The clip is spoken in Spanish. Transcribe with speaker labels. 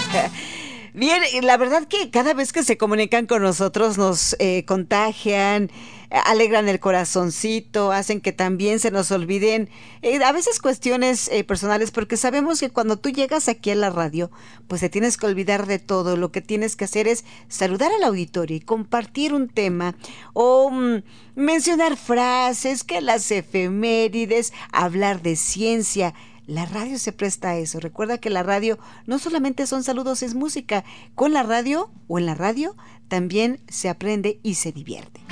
Speaker 1: Bien, la verdad que cada vez que se comunican con nosotros nos contagian, alegran el corazoncito, hacen que también se nos olviden a veces cuestiones personales, porque sabemos que cuando tú llegas aquí a la radio, pues te tienes que olvidar de todo. Lo que tienes que hacer es saludar al auditorio y compartir un tema o mencionar frases, que las efemérides, hablar de ciencia. La radio se presta a eso. Recuerda que la radio no solamente son saludos, es música. Con la radio o en la radio también se aprende y se divierte.